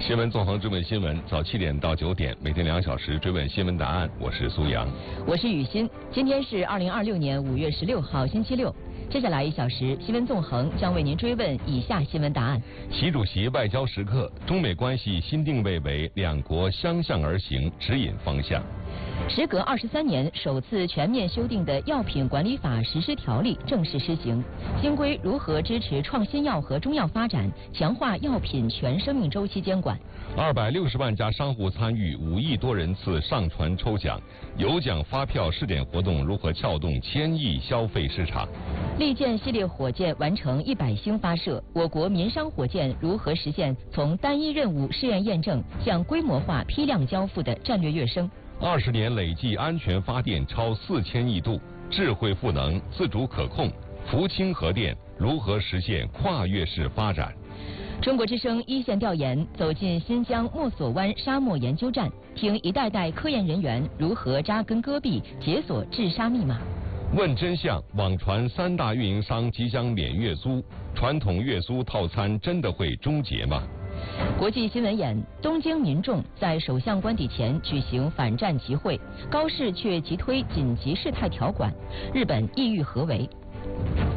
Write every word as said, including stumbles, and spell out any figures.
新闻纵横追问新闻，早七点到九点，每天两小时追问新闻答案。我是苏阳， 我是雨欣。今天是二零二六年五月十六号，星期六。接下来一小时，新闻纵横将为您追问以下新闻答案： 习主席外交时刻，中美关系新定位为两国相向而行，指引方向。 时隔二十三年，首次全面修订的药品管理法实施条例正式施行。新规如何支持创新药和中药发展，强化药品全生命周期监管？ 二百六十万家商户参与五亿多人次上传抽奖，有奖发票试点活动如何撬动千亿消费市场？ 利剑系列火箭完成一百星发射，我国民商火箭如何实现从单一任务试验验证向规模化批量交付的战略跃升？ 二十年累计安全发电超四千亿度，智慧赋能、自主可控，福清核电如何实现跨越式发展？ 中国之声一线调研走进新疆莫索湾沙漠研究站，听一代代科研人员如何扎根戈壁，解锁治沙密码。 问真相，网传三大运营商即将免月租，传统月租套餐真的会终结吗？ 国际新闻眼：东京民众在首相官邸前举行反战集会，高市却急推紧急事态条款，日本意欲何为？